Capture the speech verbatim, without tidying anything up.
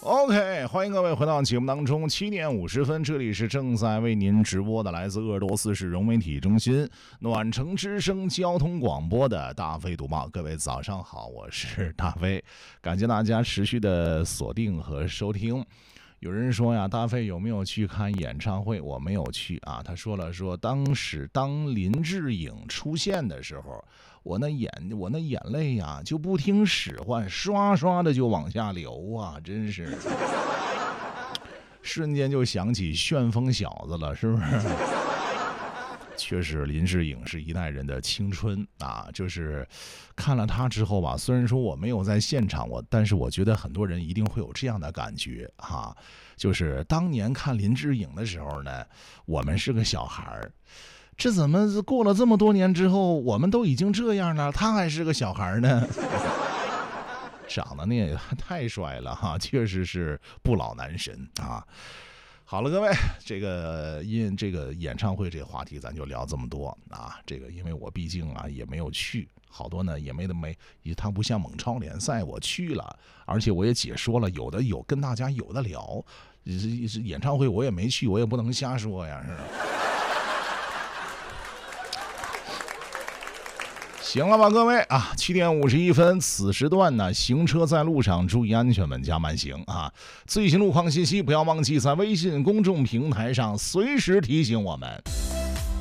OK， 欢迎各位回到节目当中，七点五十分，这里是正在为您直播的来自鄂尔多斯市融媒体中心暖城之声交通广播的大飞读报。各位早上好，我是大飞，感谢大家持续的锁定和收听。有人说呀，大飞有没有去看演唱会？我没有去啊。他说了说，当时当林志颖出现的时候，我那眼我那眼泪呀就不听使唤，刷刷的就往下流啊，真是，瞬间就想起旋风小子了，是不是？确实，林志颖是一代人的青春啊！就是看了他之后吧，虽然说我没有在现场，我但是我觉得很多人一定会有这样的感觉哈、啊，就是当年看林志颖的时候呢，我们是个小孩儿，这怎么过了这么多年之后，我们都已经这样了，他还是个小孩呢？长得那也太帅了哈，确实是不老男神啊！好了，各位，这个因这个演唱会这个话题咱就聊这么多啊。这个因为我毕竟啊也没有去，好多呢也没得没，它不像猛超联赛我去了，而且我也解说了，有的有跟大家有的聊。演唱会我也没去，我也不能瞎说呀，是吧？行了吧，各位啊，七点五十一分，此时段呢，行车在路上注意安全，稳加慢行啊！最新路况信息不要忘记在微信公众平台上随时提醒我们。